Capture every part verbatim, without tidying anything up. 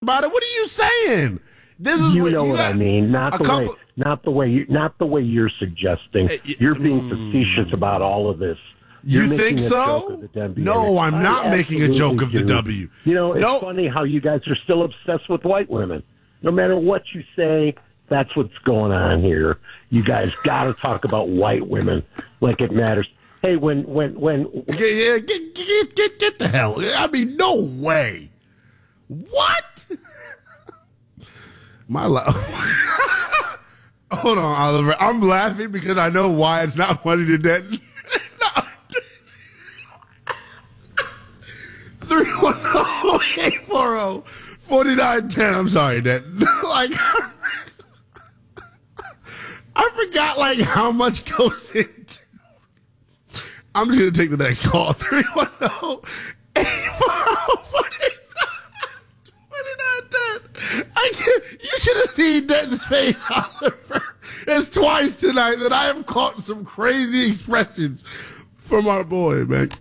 about it. What are you saying? This is you what know you what got, I mean. Not the couple, way, not the way, you, not the way you're suggesting. You're being facetious about all of this. You're you think so? No, I'm I not making a joke of the do. W. You know, it's nope. funny how you guys are still obsessed with white women. No matter what you say, that's what's going on here. You guys got to talk about white women like it matters. Hey, when, when, when... Yeah, yeah, get, get, get, get the hell. I mean, no way. What? My life. Hold on, Oliver. I'm laughing because I know why it's not funny to that. No. three one zero, eight four zero, four nine one zero. I'm sorry, Dad. Like, I forgot, like, how much goes into. I'm just going to take the next call. three one zero, eight four zero, four nine one zero. I can't, you should have seen Denton's face, Oliver. It's twice tonight that I have caught some crazy expressions from our boy, man.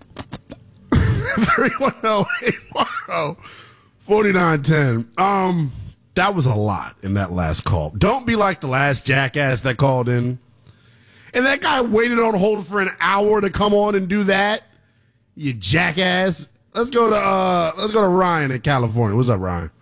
three one zero, eight four zero, four nine one zero. Um, that was a lot in that last call. Don't be like the last jackass that called in. And that guy waited on hold for an hour to come on and do that. You jackass. Let's go to uh let's go to Ryan in California. What's up, Ryan?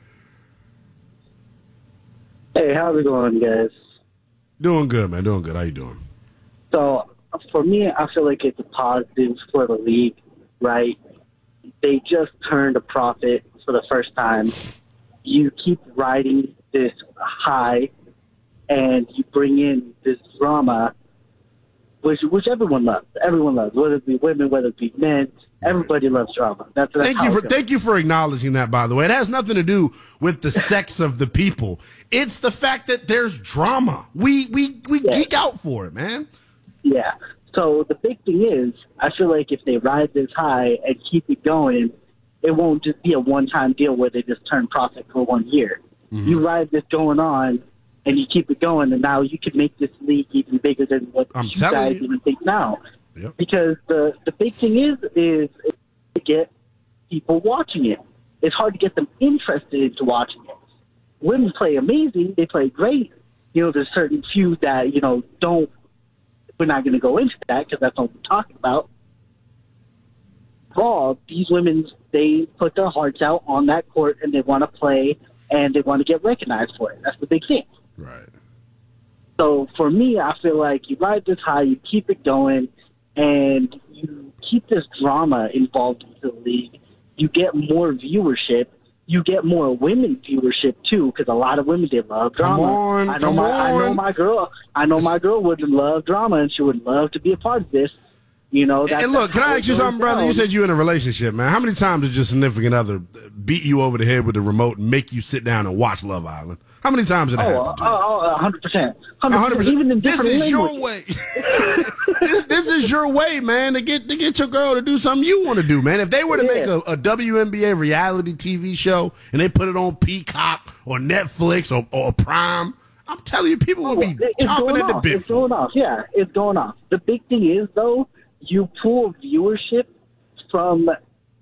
Hey, how's it going, guys? Doing good, man. Doing good. How you doing? So, for me, I feel like it's a positive for the league, right? They just turned a profit for the first time. You keep riding this high, and you bring in this drama, which which everyone loves. Everyone loves, whether it be women, whether it be men. Everybody loves drama. That's, that's thank you for thank you for acknowledging that. By the way, it has nothing to do with the sex of the people. It's the fact that there's drama. We we we yeah. geek out for it, man. Yeah. So the big thing is, I feel like if they ride this high and keep it going, it won't just be a one-time deal where they just turn profit for one year. Mm-hmm. You ride this going on, and you keep it going, and now you can make this league even bigger than what I'm you guys you. even think now. Yep. Because the, the big thing is, is to get people watching it. It's hard to get them interested into watching it. Women play amazing. They play great. You know, there's certain few that, you know, don't, we're not going to go into that because that's what we're talking about. Raw, these women, they put their hearts out on that court and they want to play and they want to get recognized for it. That's the big thing. Right. So for me, I feel like you ride this high, you keep it going, and you keep this drama involved into the league. You get more viewership. You get more women viewership too, because a lot of women, they love drama. Come on, I know come my, on. I know my girl. I know my girl would love drama, and she would love to be a part of this. You know. That's, and look, can I ask you something, brother? You said you in a relationship, man. How many times did your significant other beat you over the head with the remote and make you sit down and watch Love Island? How many times did that oh, happen to you? Oh, oh, one hundred percent. one hundred percent. Even in this different is languages. your way. this, this is your way, man, to get to get your girl to do something you want to do, man. If they were to yeah. make a, a W N B A reality T V show and they put it on Peacock or Netflix or, or Prime, I'm telling you, people would be it's chomping at the off. bit. It's going off. Yeah, it's going off. The big thing is, though, you pull viewership from.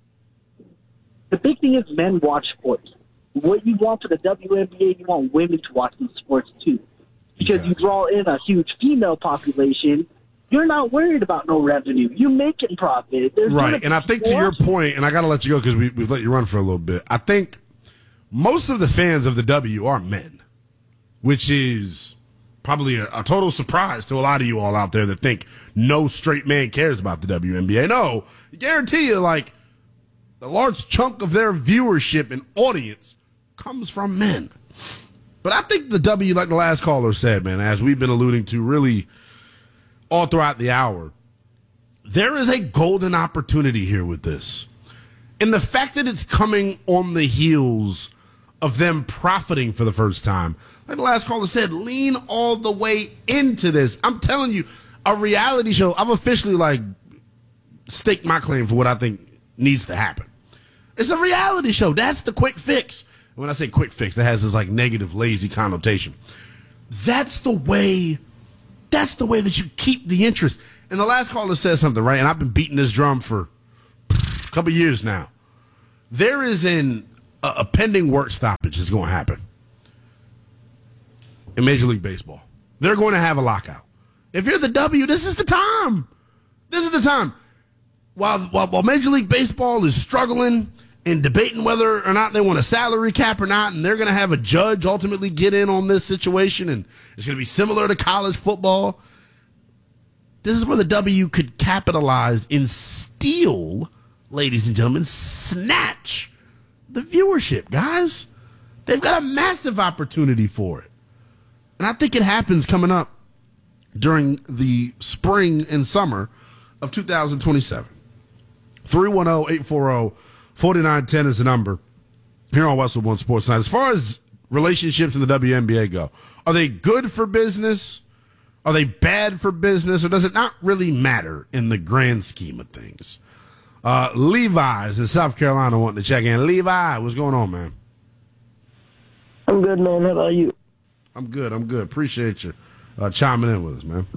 The big thing is men watch sports. What you want for the W N B A, you want women to watch these sports too. Because exactly. you draw in a huge female population, you're not worried about no revenue. You're making profit. There's right, and I think to your point, and I got to let you go because we, we've let you run for a little bit, I think most of the fans of the W are men, which is probably a, a total surprise to a lot of you all out there that think no straight man cares about the W N B A. No, I guarantee you, like, a large chunk of their viewership and audience comes from men. But I think the W, like the last caller said, man, as we've been alluding to really all throughout the hour, there is a golden opportunity here with this. And the fact that it's coming on the heels of them profiting for the first time, like the last caller said, lean all the way into this. I'm telling you, a reality show, I've officially, like, staked my claim for what I think needs to happen. It's a reality show. That's the quick fix. When I say quick fix, that has this like negative, lazy connotation. That's the way, that's the way that you keep the interest. And the last caller said something, right? And I've been beating this drum for a couple years now. There is an, a, a pending work stoppage stoppage is going to happen in Major League Baseball. They're going to have a lockout. If you're the W, this is the time. This is the time. While, while, while Major League Baseball is struggling and debating whether or not they want a salary cap or not, and they're going to have a judge ultimately get in on this situation, and it's going to be similar to college football, this is where the W could capitalize and steal, ladies and gentlemen, snatch the viewership, guys. They've got a massive opportunity for it. And I think it happens coming up during the spring and summer of two thousand twenty-seven. three one zero, eight four zero, four nine one zero is the number here on Westwood One Sports Night. As far as relationships in the W N B A go, are they good for business? Are they bad for business? Or does it not really matter in the grand scheme of things? Uh, Levi's in South Carolina wanting to check in. Levi, what's going on, man? I'm good, man. How about you? I'm good. I'm good. Appreciate you uh, chiming in with us, man.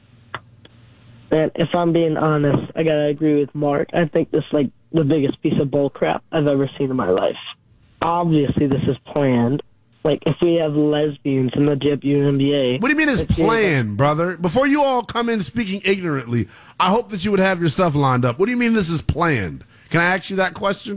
Man, if I'm being honest, I gotta agree with Mark. I think this is like the biggest piece of bull crap I've ever seen in my life. Obviously, this is planned. Like, if we have lesbians in the W N B A... What do you mean it's planned, like, brother? Before you all come in speaking ignorantly, I hope that you would have your stuff lined up. What do you mean this is planned? Can I ask you that question?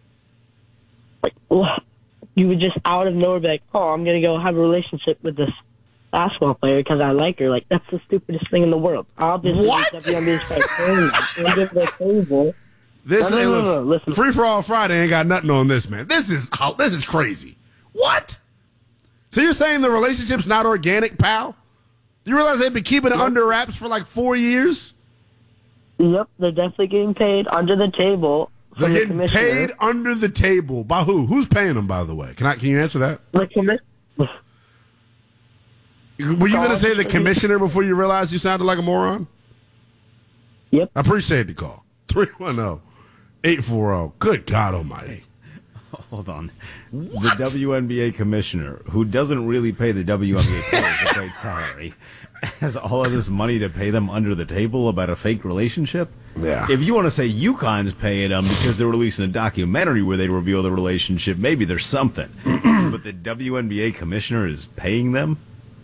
Like, well, you would just out of nowhere be like, oh, I'm going to go have a relationship with this basketball player because I like her. Like, that's the stupidest thing in the world. Obviously, what? the W N B A is like, under the table. This no, no, no, no, no. Listen. Free for All Friday ain't got nothing on this, man. This is this is crazy. What? So you're saying the relationship's not organic, pal? You realize they've been keeping it yep. under wraps for like four years? Yep, they're definitely getting paid under the table. They're the getting paid under the table. By who? Who's paying them, by the way? Can I? Can you answer that? The commissioner. Were you going to say the commissioner before you realized you sounded like a moron? Yep. I appreciate the call. three one zero, eight four zero. Good God almighty. Hold on. What? The W N B A commissioner, who doesn't really pay the W N B A players a great salary, has all of this money to pay them under the table about a fake relationship? Yeah. If you want to say UConn's paying them because they're releasing a documentary where they reveal the relationship, maybe there's something. But the W N B A commissioner is paying them?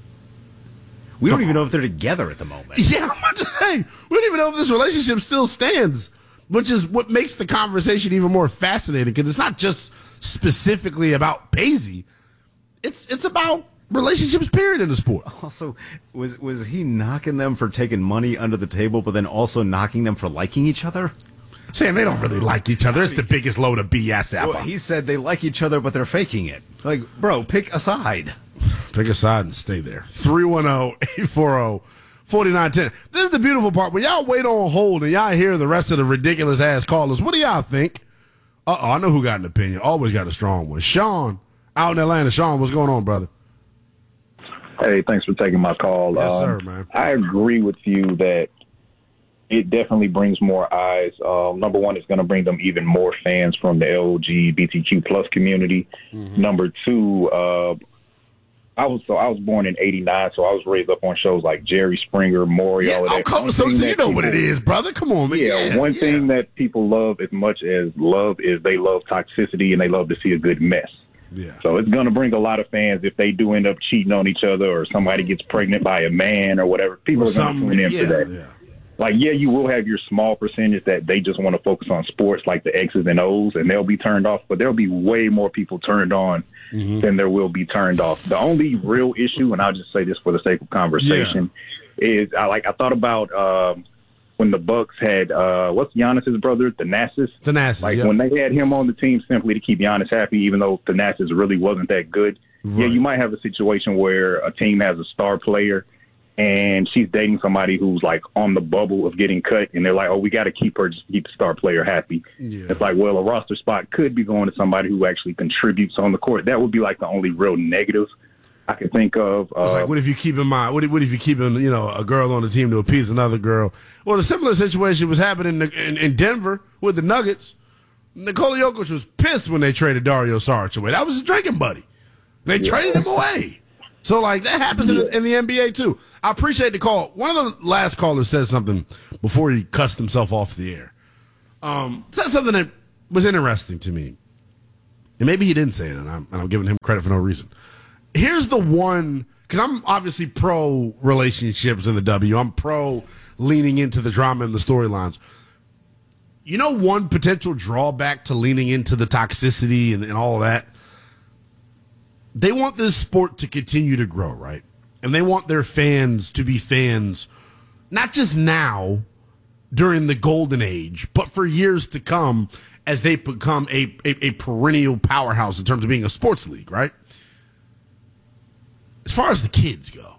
We don't even know if they're together at the moment. Yeah, I'm about to say, we don't even know if this relationship still stands, which is what makes the conversation even more fascinating, because it's not just specifically about Paisley. It's it's about relationships, period, in the sport. Also, was was he knocking them for taking money under the table, but then also knocking them for liking each other? Saying they don't really like each other. It's the biggest load of B S ever. Well, he said they like each other, but they're faking it. Like, bro, pick a side. Pick a side and stay there. three one zero, eight four zero, four nine one zero. This is the beautiful part. When y'all wait on hold and y'all hear the rest of the ridiculous-ass callers, what do y'all think? Uh-oh, I know who got an opinion. Always got a strong one. Sean, out in Atlanta. Sean, what's going on, brother? Hey, thanks for taking my call. Yes, um, sir, man. I agree with you that it definitely brings more eyes. Uh, number one, it's going to bring them even more fans from the L G B T Q plus community. Mm-hmm. Number two, uh, I was so I was born in eighty-nine, so I was raised up on shows like Jerry Springer, Maury, yeah, all of that. Oh, come, so, so you know people, what it is, brother. Come on, man. Yeah, yeah one yeah. thing that people love as much as love is they love toxicity and they love to see a good mess. Yeah. So it's going to bring a lot of fans if they do end up cheating on each other or somebody gets pregnant by a man or whatever. People or are going to tune in yeah, for that. Yeah. Like, yeah, you will have your small percentage that they just want to focus on sports, like the X's and O's, and they'll be turned off. But there'll be way more people turned on mm-hmm. than there will be turned off. The only real issue, and I'll just say this for the sake of conversation, yeah. is I like I thought about um, when the Bucks had uh, what's Giannis's brother, Thanasis. Thanasis, like yeah. when they had him on the team simply to keep Giannis happy, even though Thanasis really wasn't that good. Right. Yeah, you might have a situation where a team has a star player and she's dating somebody who's like on the bubble of getting cut, and they're like, oh, we got to keep her just to keep the star player happy. Yeah. It's like, well, a roster spot could be going to somebody who actually contributes on the court. That would be like the only real negative I can think of. Uh, it's like, what if you keep in mind, what if, what if you keep in, you know, a girl on the team to appease another girl? Well, a similar situation was happening in, in, in Denver with the Nuggets. Nikola Jokic was pissed when they traded Dario Saric away. That was his drinking buddy. They yeah. traded him away. So, like, that happens in, in the N B A, too. I appreciate the call. One of the last callers said something before he cussed himself off the air. Um, said something that was interesting to me. And maybe he didn't say it, and I'm, and I'm giving him credit for no reason. Here's the one, because I'm obviously pro relationships in the W. I'm pro leaning into the drama and the storylines. You know, one potential drawback to leaning into the toxicity and, and all that? They want this sport to continue to grow, right? And they want their fans to be fans, not just now during the golden age, but for years to come as they become a, a, a perennial powerhouse in terms of being a sports league, right? As far as the kids go,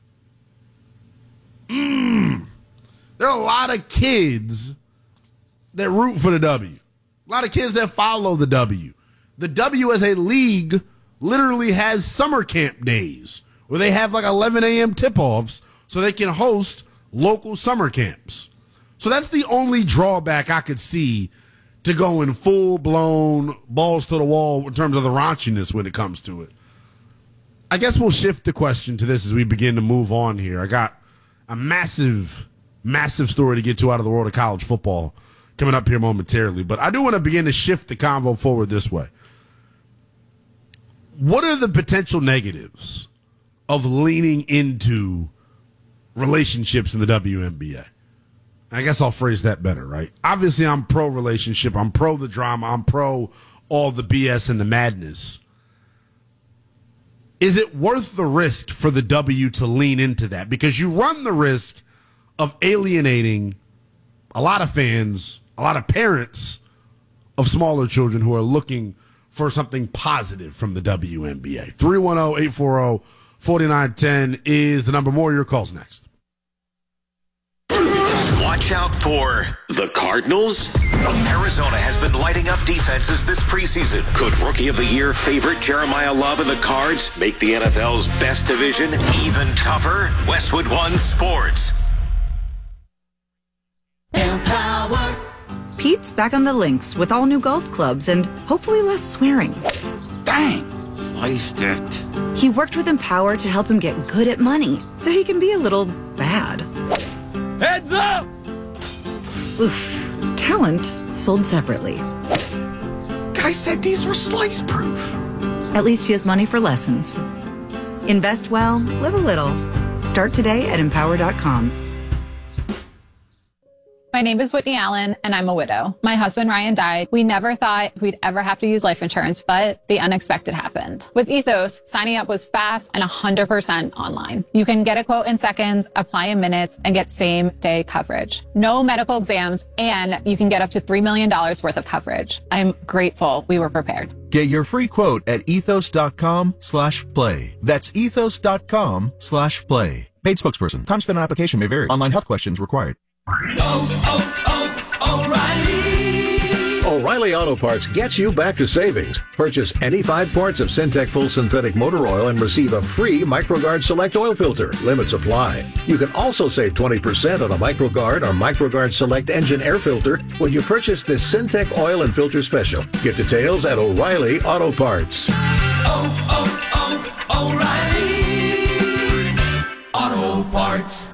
mm, there are a lot of kids that root for the W. A lot of kids that follow the W. The W as a league literally has summer camp days where they have like eleven a.m. tip-offs so they can host local summer camps. So that's the only drawback I could see to going full-blown balls to the wall in terms of the raunchiness when it comes to it. I guess we'll shift the question to this as we begin to move on here. I got a massive, massive story to get to out of the world of college football coming up here momentarily. But I do want to begin to shift the convo forward this way. What are the potential negatives of leaning into relationships in the W N B A? I guess I'll phrase that better, right? Obviously, I'm pro-relationship. I'm pro the drama. I'm pro all the B S and the madness. Is it worth the risk for the W to lean into that? Because you run the risk of alienating a lot of fans, a lot of parents of smaller children who are looking for something positive from the W N B A. three one zero, eight four zero, four nine one zero is the number. More of your calls next. Watch out for the Cardinals. Arizona has been lighting up defenses this preseason. Could Rookie of the Year favorite Jeremiah Love and the Cards make the N F L's best division even tougher? Westwood One Sports. Empower. Pete's back on the links with all new golf clubs and hopefully less swearing. Dang, sliced it. He worked with Empower to help him get good at money so he can be a little bad. Heads up! Oof. Talent sold separately. Guy said these were slice proof. At least he has money for lessons. Invest well, live a little. Start today at empower dot com. My name is Whitney Allen, and I'm a widow. My husband, Ryan, died. We never thought we'd ever have to use life insurance, but the unexpected happened. With Ethos, signing up was fast and one hundred percent online. You can get a quote in seconds, apply in minutes, and get same-day coverage. No medical exams, and you can get up to three million dollars worth of coverage. I'm grateful we were prepared. Get your free quote at ethos.com slash play. That's ethos.com slash play. Paid spokesperson. Time spent on application may vary. Online health questions required. Oh, oh, oh, O'Reilly! O'Reilly Auto Parts gets you back to savings. Purchase any five quarts of Syntec Full Synthetic Motor Oil and receive a free MicroGuard Select Oil Filter. Limits apply. You can also save twenty percent on a MicroGuard or MicroGuard Select Engine Air Filter when you purchase this Syntec Oil and Filter Special. Get details at O'Reilly Auto Parts. Oh, oh, oh, O'Reilly Auto Parts.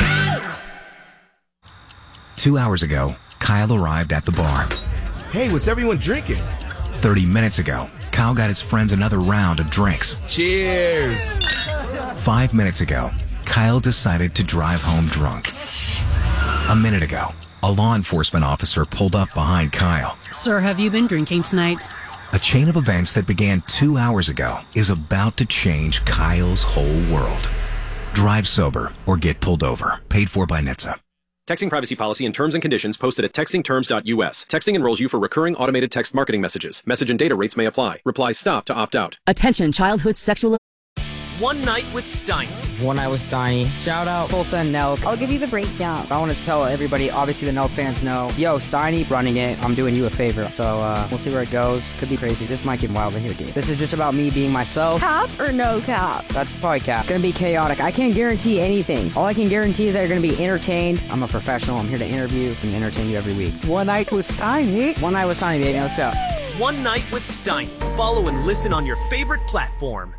Two hours ago, Kyle arrived at the bar. Hey, what's everyone drinking? Thirty minutes ago, Kyle got his friends another round of drinks. Cheers! Five minutes ago, Kyle decided to drive home drunk. A minute ago, a law enforcement officer pulled up behind Kyle. Sir, have you been drinking tonight? A chain of events that began two hours ago is about to change Kyle's whole world. Drive sober or get pulled over. Paid for by N H T S A. Texting privacy policy and terms and conditions posted at texting terms dot U S. Texting enrolls you for recurring automated text marketing messages. Message and data rates may apply. Reply stop to opt out. Attention, childhood sexual... One Night with Steiny. One Night with Steiny. Shout out Tulsa and Nelk. I'll give you the breakdown. I want to tell everybody, obviously the Nelk fans know, yo, Steiny running it. I'm doing you a favor. So uh, we'll see where it goes. Could be crazy. This might get wild in here, dude. This is just about me being myself. Cap or no cap? That's probably cap. Gonna be chaotic. I can't guarantee anything. All I can guarantee is that you're gonna be entertained. I'm a professional. I'm here to interview and entertain you every week. One Night with Steiny. One Night with Steiny, baby. Let's go. One Night with Steiny. Follow and listen on your favorite platform.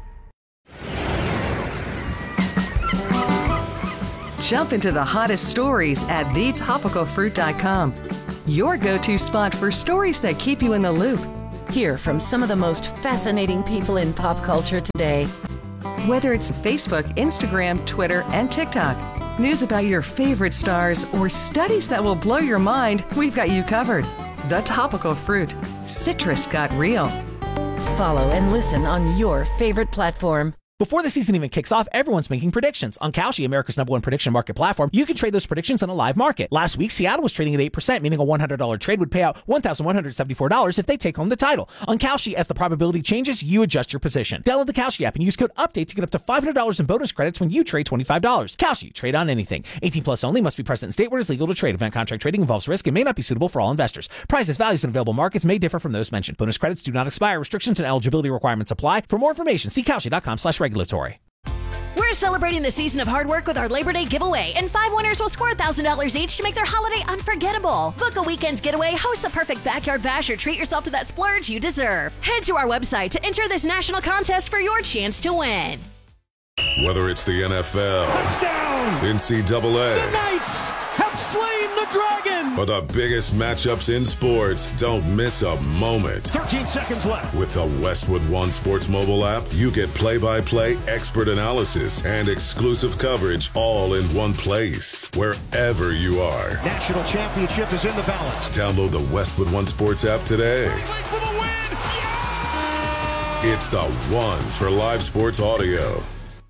Jump into the hottest stories at the topical fruit dot com. Your go-to spot for stories that keep you in the loop. Hear from some of the most fascinating people in pop culture today. Whether it's Facebook, Instagram, Twitter, and TikTok, news about your favorite stars, or studies that will blow your mind, we've got you covered. The Topical Fruit. Citrus got real. Follow and listen on your favorite platform. Before the season even kicks off, everyone's making predictions. On Kalshi, America's number one prediction market platform, you can trade those predictions on a live market. Last week, Seattle was trading at eight percent, meaning a one hundred dollars trade would pay out one thousand one hundred seventy-four dollars if they take home the title. On Kalshi, as the probability changes, you adjust your position. Download the Kalshi app and use code UPDATE to get up to five hundred dollars in bonus credits when you trade twenty-five dollars. Kalshi, trade on anything. eighteen plus only, must be present in state where it is legal to trade. Event contract trading involves risk and may not be suitable for all investors. Prices, values, and available markets may differ from those mentioned. Bonus credits do not expire. Restrictions and eligibility requirements apply. For more information, see Kalshi.com slash regulatory. We're celebrating the season of hard work with our Labor Day giveaway, and five winners will score one thousand dollars each to make their holiday unforgettable. Book a weekend's getaway, host the perfect backyard bash, or treat yourself to that splurge you deserve. Head to our website to enter this national contest for your chance to win. Whether it's the N F L, touchdown, N C double A, the Knights have slain the dragon, or the biggest matchups in sports, don't miss a moment. thirteen seconds left. With the Westwood One Sports mobile app, you get play-by-play, expert analysis, and exclusive coverage all in one place, wherever you are. National championship is in the balance. Download the Westwood One Sports app today. For the win. Yeah! It's the one for live sports audio.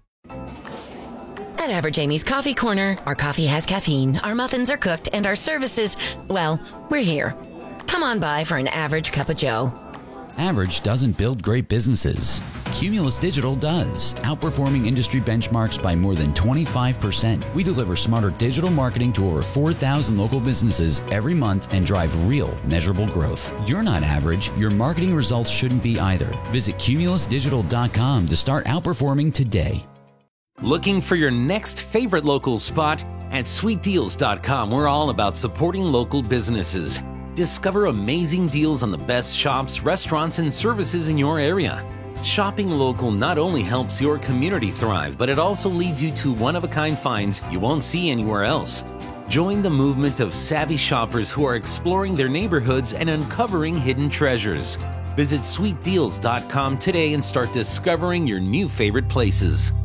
At Average Amy's Coffee Corner, our coffee has caffeine, our muffins are cooked, and our services, well, we're here. Come on by for an average cup of joe. Average doesn't build great businesses. Cumulus Digital does, outperforming industry benchmarks by more than twenty-five percent. We deliver smarter digital marketing to over four thousand local businesses every month and drive real, measurable growth. You're not average. Your marketing results shouldn't be either. Visit cumulus digital dot com to start outperforming today. Looking for your next favorite local spot? At sweet deals dot com, we're all about supporting local businesses. Discover amazing deals on the best shops, restaurants, and services in your area. Shopping local not only helps your community thrive, but it also leads you to one-of-a-kind finds you won't see anywhere else. Join the movement of savvy shoppers who are exploring their neighborhoods and uncovering hidden treasures. Visit sweet deals dot com today and start discovering your new favorite places.